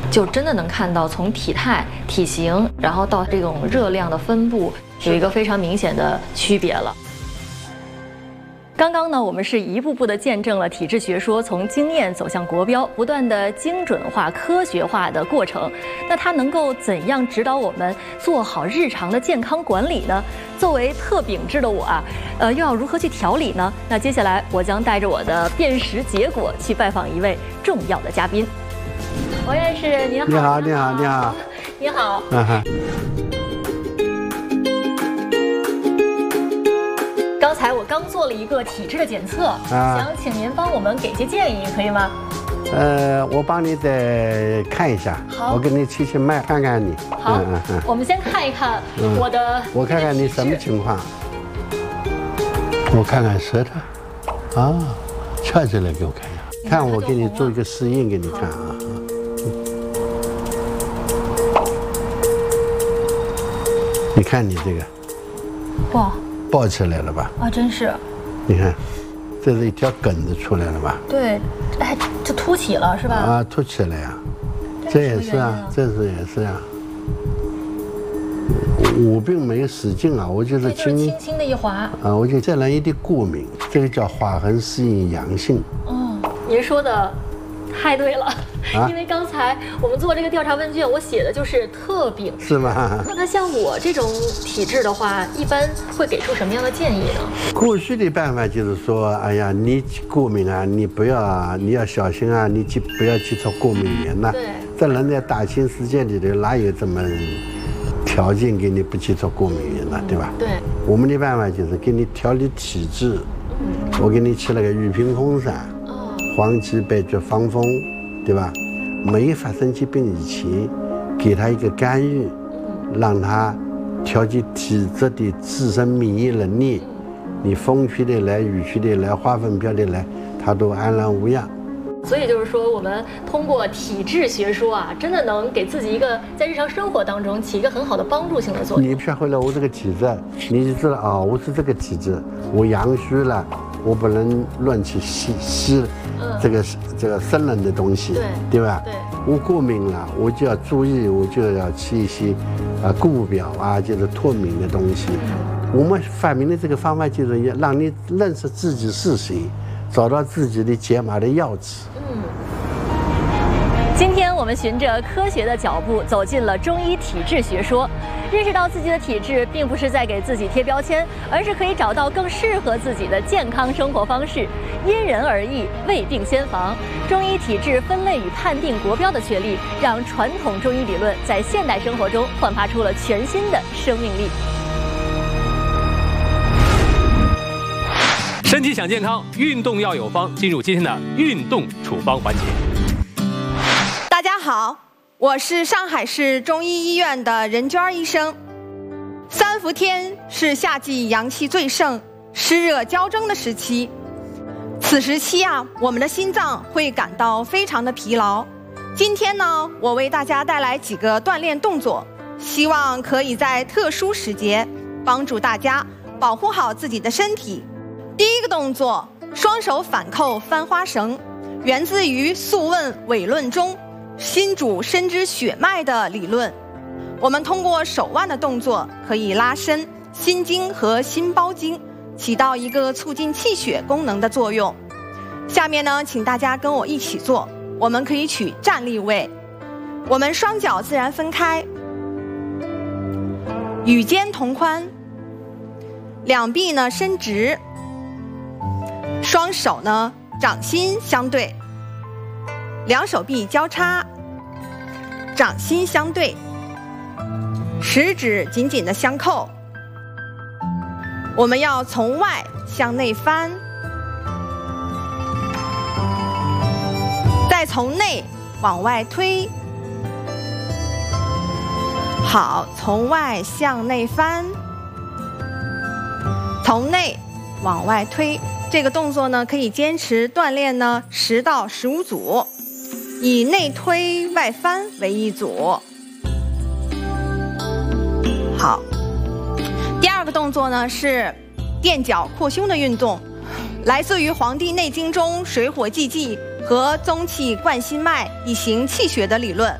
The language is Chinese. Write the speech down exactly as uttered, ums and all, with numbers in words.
就真的能看到从体态、体型，然后到这种热量的分布，有一个非常明显的区别了。刚刚呢，我们是一步步的见证了体质学说从经验走向国标，不断的精准化、科学化的过程。那它能够怎样指导我们做好日常的健康管理呢？作为特秉质的我啊，呃，又要如何去调理呢？那接下来我将带着我的辨识结果去拜访一位重要的嘉宾。王院士，您好！ 你好，你好，你好， 你好。 嗯哼。 刚才我刚做了一个体质的检测，啊、想请您帮我们给些建议，可以吗？ 呃，我帮你再看一下， 好， 我给你切切脉，看看你。 好，嗯嗯嗯，我们先看一看我的、嗯， 我看看你什么情况。我看看舌头，啊，翘起来给我看一下，看我给你做一个试验给你看啊。你看你这个， 哇！ 抱起来了吧？ 啊，真是！ 你看，这是一条梗子出来了吧？ 对，哎，这凸起了是吧？ 啊，凸起来呀，这也是啊，这是也是啊。我并没有使劲啊，我就是轻轻轻的一划。 啊，我就这人有点过敏，这个叫划痕适应阳性。 哦，您说的太对了。 啊、 因为刚才我们做这个调查问卷，我写的就是特禀， 是吗？ 那像我这种体质的话，一般会给出什么样的建议呢？ 过去的办法就是说，哎呀，你过敏啊，你不要啊，你要小心啊，你去不要接触过敏源呐。 对。 这人在大千世界里头，哪有这么条件给你不接触过敏源呢？对吧？ 对。 我们的办法就是给你调理体质，嗯、我给你吃了个玉屏风散，哦、黄芪、白术、防风。对吧？没发生疾病以前，给他一个干预，让他调节体质的自身免疫能力。你风区的来，雨区的来，花粉飘的来，他都安然无恙。 所以就是说，我们通过体质学说啊，真的能给自己一个在日常生活当中起一个很好的帮助性的作用。 你学会了我这个体质，你就知道啊、哦，我是这个体质，我阳虚了，我不能乱去吸吸。这个这个生冷的东西， 对对吧？ 对， 我过敏了，我就要注意，我就要吃一些，啊，固表啊，就是脱敏的东西。嗯、我们发明的这个方法就是要让你认识自己是谁，找到自己的解码的钥匙。 嗯。今天我们循着科学的脚步走进了中医体质学说，认识到自己的体质并不是在给自己贴标签，而是可以找到更适合自己的健康生活方式。因人而异，未病先防。中医体质分类与判定国标的确立，让传统中医理论在现代生活中焕发出了全新的生命力。 身体想健康，运动要有方。进入今天的运动处方环节。 大家好，我是上海市中医医院的任娟医生。三伏天是夏季阳气最盛、湿热交争的时期。此时期啊，我们的心脏会感到非常的疲劳。今天呢，我为大家带来几个锻炼动作，希望可以在特殊时节帮助大家保护好自己的身体。第一个动作，双手反扣翻花绳，源自于《素问·伪论》中心主深知血脉的理论。我们通过手腕的动作可以拉伸心经和心包经，起到一个促进气血功能的作用。下面呢，请大家跟我一起做，我们可以取站立位，我们双脚自然分开，与肩同宽，两臂呢伸直，双手呢掌心相对，两手臂交叉，掌心相对，食指紧紧的相扣。我们要从外向内翻，再从内往外推。好，从外向内翻，从内往外推。这个动作呢，可以坚持锻炼呢十到十五组，以内推外翻为一组。好，第二个动作呢是垫脚扩胸的运动，来自于《黄帝内经》中水火既济和宗气贯心脉以行气血的理论。